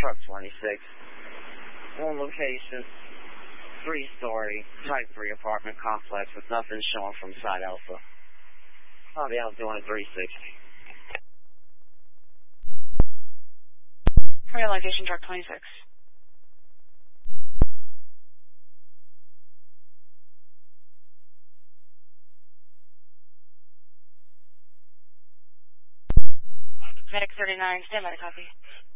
truck 26. One location, 3-story, type 3 apartment complex with nothing showing from side alpha. I'll be out doing a 360. For your location, truck 26. Medic 39, stand by to copy.